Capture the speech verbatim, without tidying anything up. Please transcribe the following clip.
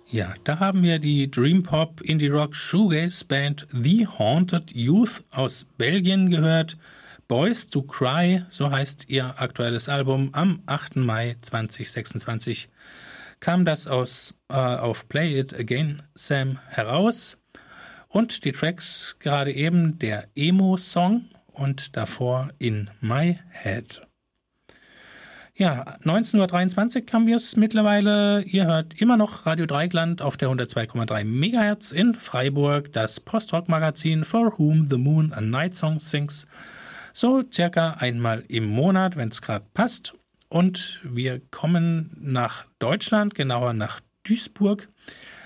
Ja, da haben wir die Dream Pop Indie Rock Shoegaze Band The Haunted Youth aus Belgien gehört. Boys to Cry, so heißt ihr aktuelles Album. Am achten Mai zweitausendsechsundzwanzig kam das aus, äh, auf Play It Again Sam heraus. Und die Tracks gerade eben der Emo-Song und davor In My Head. Ja, neunzehn Uhr dreiundzwanzig haben wir es mittlerweile. Ihr hört immer noch Radio Dreieckland auf der hundertzwei Komma drei Megahertz in Freiburg, das Post-Rock-Magazin For Whom the Moon a Night Song Sings. So circa einmal im Monat, wenn es gerade passt. Und wir kommen nach Deutschland, genauer nach Duisburg.